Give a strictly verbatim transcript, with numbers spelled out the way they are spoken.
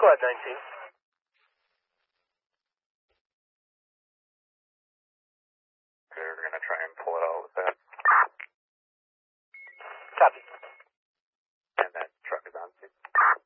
Squad nineteen. Okay, we're going to try and pull it out with that. Copy. And that truck is on scene.